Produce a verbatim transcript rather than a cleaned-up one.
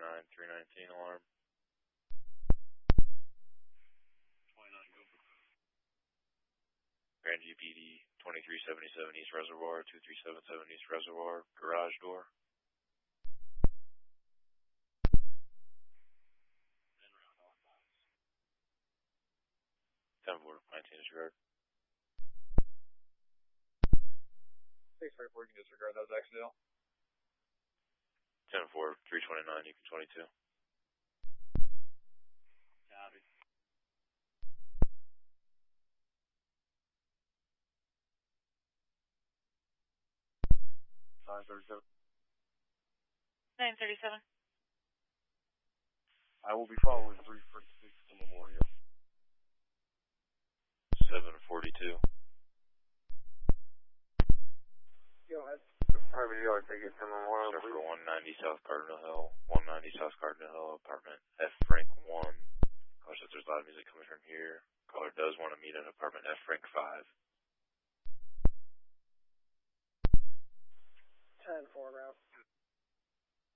twenty-nine, three nineteen alarm. twenty-nine, go. Grand G P D twenty-three seventy-seven East Reservoir, two three seven seven East Reservoir, garage door. ten four, nineteen disregard. six thirty-four, you can disregard, that was accidental. ten four, three twenty-nine, you can twenty-two. Copy. nine thirty-seven. nine thirty-seven. I will be following three forty-six to Memorial. seven forty-two. Go ahead. Harvey, you are taking to Memorial. Sir, for one ninety South Cardinal Hill, one ninety South Cardinal Hill, apartment F Frank one. Caller says there's loud music coming from here. Caller does want to meet at apartment F Frank five. ten four, route.